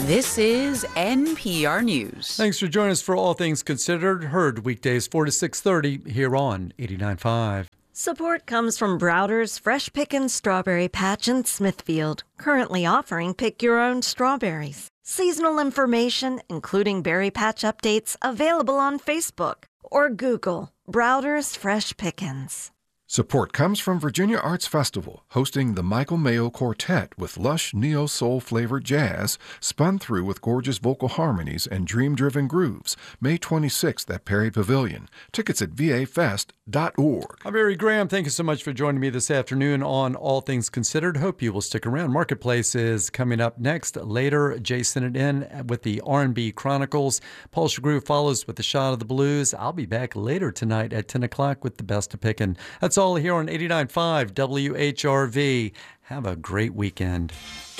This is NPR News. Thanks for joining us for All Things Considered, heard weekdays 4 to 6:30 here on 89.5. Support comes from Browder's Fresh Pickin' Strawberry Patch in Smithfield, currently offering pick your own strawberries. Seasonal information, including berry patch updates, available on Facebook or Google Browder's Fresh Pickins. Support comes from Virginia Arts Festival, hosting the Michael Mayo Quartet with lush neo-soul flavored jazz, spun through with gorgeous vocal harmonies and dream-driven grooves. May 26th at Perry Pavilion. Tickets at vafest.org. I'm Barry Graham. Thank you so much for joining me this afternoon on All Things Considered. Hope you will stick around. Marketplace is coming up next. Later, Jason and in with the R&B Chronicles. Paul Shagru follows with the Shot of the Blues. I'll be back later tonight at 10 o'clock with the Best of Pickin'. That's all here on 89.5 WHRV. Have a great weekend.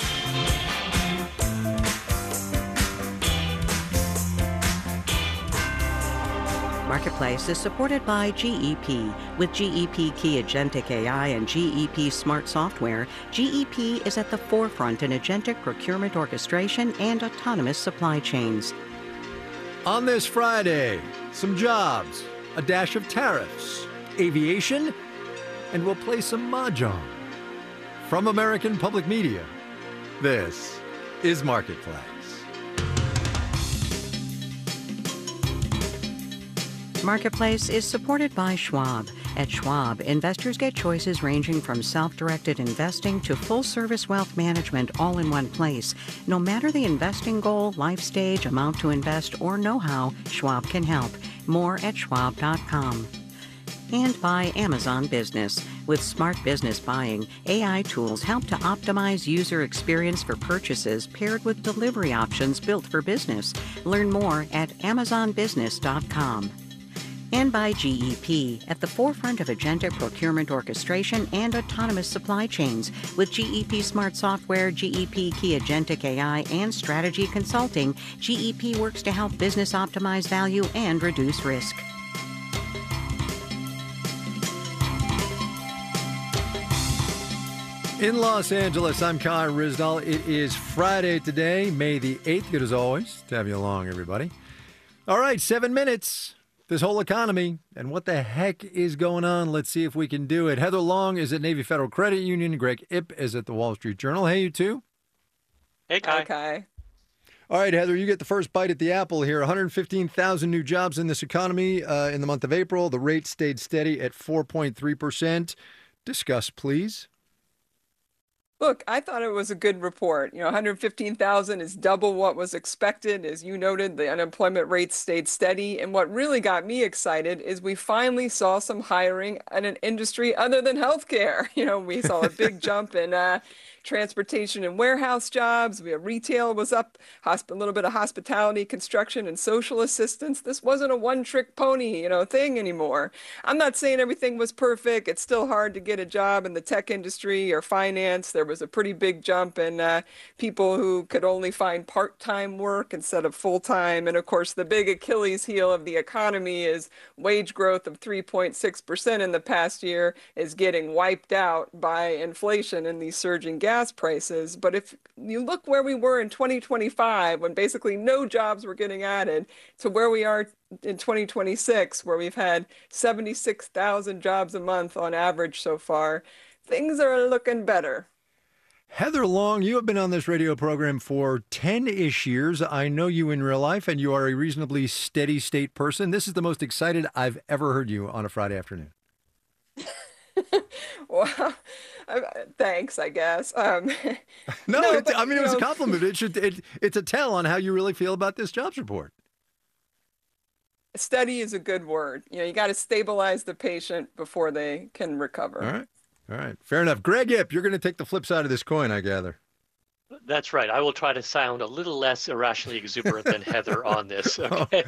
Marketplace is supported by GEP. With GEP Key Agentic AI and GEP Smart Software, GEP is at the forefront in agentic procurement orchestration and autonomous supply chains. On this Friday, some jobs, a dash of tariffs, aviation, and we'll play some mahjong. From American Public Media, this is Marketplace. Marketplace is supported by Schwab. At Schwab, investors get choices ranging from self-directed investing to full-service wealth management all in one place. No matter the investing goal, life stage, amount to invest, or know-how, Schwab can help. More at schwab.com. And by Amazon Business. With smart business buying, AI tools help to optimize user experience for purchases paired with delivery options built for business. Learn more at amazonbusiness.com. And by GEP, at the forefront of agentic procurement orchestration and autonomous supply chains. With GEP Smart Software, GEP Key Agentic AI, and Strategy Consulting, GEP works to help business optimize value and reduce risk. In Los Angeles, I'm Kai Rizdal. It is Friday today, May the 8th. Good as always to have you along, everybody. All right, 7 minutes. This whole economy and what the heck is going on. Let's see if we can do it. Heather Long is at Navy Federal Credit Union. Greg Ip is at the Wall Street Journal. Hey, you two. Hey, Kai. Hi, Kai. All right, Heather, you get the first bite at the apple here. 115,000 new jobs in this economy in the month of April. The rate stayed steady at 4.3%. Discuss, please. Look, I thought it was a good report. 115,000 is double what was expected. As you noted, the unemployment rate stayed steady. And what really got me excited is we finally saw some hiring in an industry other than healthcare. We saw a big jump in transportation and warehouse jobs. Retail was up, a little bit of hospitality, construction, and social assistance. This wasn't a one-trick pony, thing anymore. I'm not saying everything was perfect. It's still hard to get a job in the tech industry or finance. There was a pretty big jump in people who could only find part-time work instead of full-time. And of course, the big Achilles heel of the economy is wage growth of 3.6% in the past year is getting wiped out by inflation and these surging gas prices. But if you look where we were in 2025, when basically no jobs were getting added, to where we are in 2026, where we've had 76,000 jobs a month on average so far, things are looking better. Heather Long, you have been on this radio program for 10-ish years. I know you in real life, and you are a reasonably steady state person. This is the most excited I've ever heard you on a Friday afternoon. Well, thanks, I guess. It was a compliment. It's a tell on how you really feel about this jobs report. Steady is a good word. You got to stabilize the patient before they can recover. All right. Fair enough. Greg Ip, you're going to take the flip side of this coin, I gather. That's right. I will try to sound a little less irrationally exuberant than Heather on this. Okay,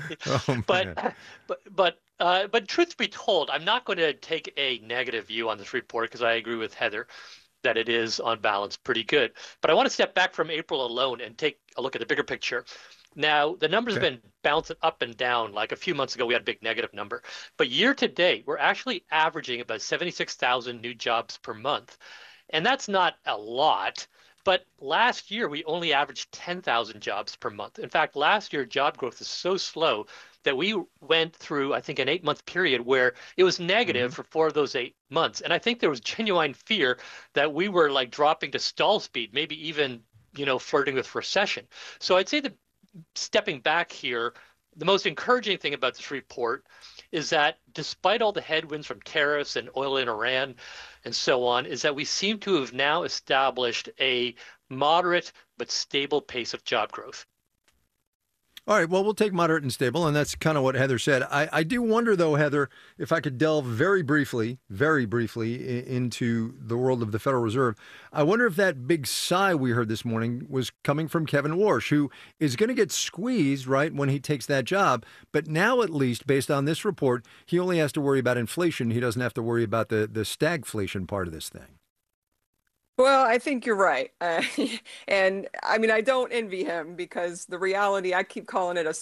but truth be told, I'm not going to take a negative view on this report because I agree with Heather that it is on balance pretty good. But I want to step back from April alone and take a look at the bigger picture. Now, the numbers have been bouncing up and down. Like a few months ago, we had a big negative number. But year to date, we're actually averaging about 76,000 new jobs per month. And that's not a lot. But last year, we only averaged 10,000 jobs per month. In fact, last year, job growth is so slow that we went through, I think, an 8-month period where it was negative for 4 of those 8 months. And I think there was genuine fear that we were like dropping to stall speed, maybe even, flirting with recession. So I'd say that stepping back here, the most encouraging thing about this report is that despite all the headwinds from tariffs and oil in Iran and so on, is that we seem to have now established a moderate but stable pace of job growth. All right, well, we'll take moderate and stable, and that's kind of what Heather said. I do wonder, though, Heather, if I could delve very briefly into the world of the Federal Reserve. I wonder if that big sigh we heard this morning was coming from Kevin Warsh, who is going to get squeezed, right, when he takes that job. But now, at least, based on this report, he only has to worry about inflation. He doesn't have to worry about the stagflation part of this thing. Well, I think you're right. And I mean, I don't envy him because the reality, I keep calling it a